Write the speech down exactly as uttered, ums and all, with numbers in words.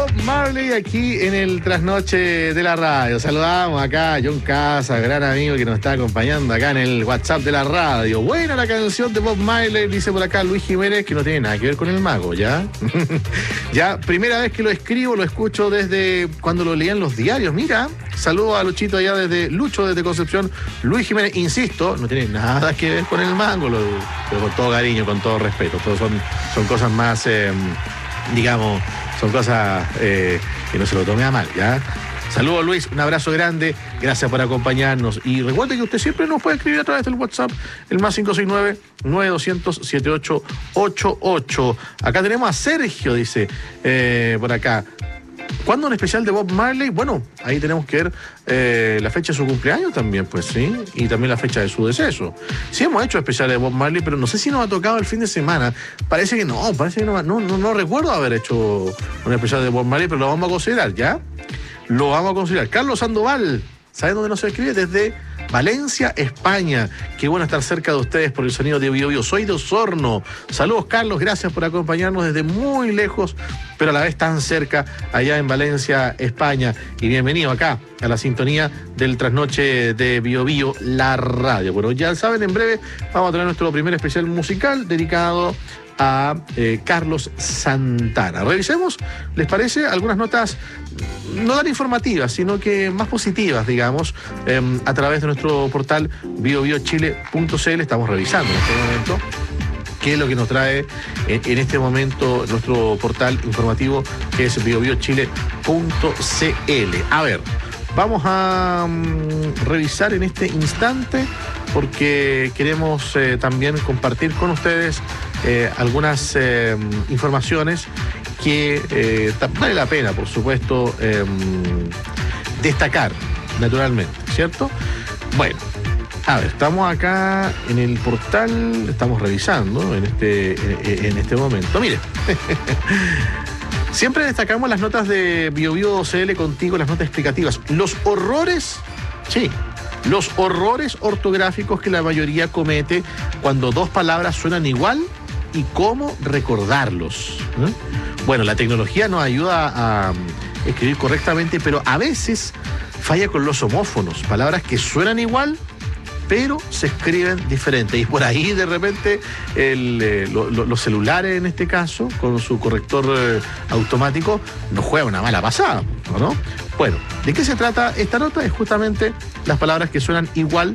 Marley aquí en el trasnoche de la radio. Saludamos acá a John Casa, gran amigo que nos está acompañando acá en el WhatsApp de la radio. Buena la canción de Bob Marley, dice por acá Luis Jiménez, que no tiene nada que ver con el mago, ¿ya? Ya, primera vez que lo escribo, lo escucho desde cuando lo leían los diarios. Mira, saludo a Luchito allá desde Lucho, desde Concepción. Luis Jiménez, insisto, no tiene nada que ver con el mago, lo, pero con todo cariño, con todo respeto. Todos son, son cosas más, eh, digamos... Son cosas eh, que no se lo tome a mal, ¿ya? Saludos, Luis, un abrazo grande, gracias por acompañarnos. Y recuerde que usted siempre nos puede escribir a través del WhatsApp, el más cinco seis nueve, nueve dos cero cero, siete ocho ocho ocho. Acá tenemos a Sergio, dice, eh, por acá. ¿Cuándo un especial de Bob Marley? Bueno, ahí tenemos que ver eh, la fecha de su cumpleaños también, pues sí, y también la fecha de su deceso. Sí hemos hecho especiales de Bob Marley, pero no sé si nos ha tocado el fin de semana. Parece que no, parece que no, no, no, no recuerdo haber hecho un especial de Bob Marley, pero lo vamos a considerar, ¿ya? Lo vamos a considerar. Carlos Sandoval, ¿saben dónde nos escribe? Desde Valencia, España. Qué bueno estar cerca de ustedes por el sonido de Bio Bio. Soy de Osorno. Saludos, Carlos, gracias por acompañarnos desde muy lejos, pero a la vez tan cerca, allá en Valencia, España. Y bienvenido acá a la sintonía del trasnoche de Bio Bio, la radio. Bueno, ya saben, en breve vamos a tener nuestro primer especial musical dedicado a eh, Carlos Santana. Revisemos, ¿les parece? Algunas notas no tan informativas, sino que más positivas, digamos, eh, a través de nuestro portal bio bio chile punto c l. Estamos revisando en este momento qué es lo que nos trae en, en este momento nuestro portal informativo, que es bio bio chile punto c l. A ver, vamos a um, revisar en este instante, porque queremos eh, también compartir con ustedes eh, algunas eh, informaciones que eh, vale la pena, por supuesto, eh, destacar, naturalmente, ¿cierto? Bueno, a ver, estamos acá en el portal, estamos revisando en este, en, en este momento. Mire, siempre destacamos las notas de Bio Bio C L contigo, las notas explicativas. Los horrores, sí, los horrores ortográficos que la mayoría comete cuando dos palabras suenan igual y cómo recordarlos, ¿eh? Bueno, la tecnología nos ayuda a escribir correctamente, pero a veces falla con los homófonos, palabras que suenan igual, pero se escriben diferente. Y por ahí, de repente, el, eh, lo, lo, los celulares, en este caso, con su corrector eh, automático, nos juega una mala pasada, ¿no? Bueno, ¿de qué se trata esta nota? Es justamente las palabras que suenan igual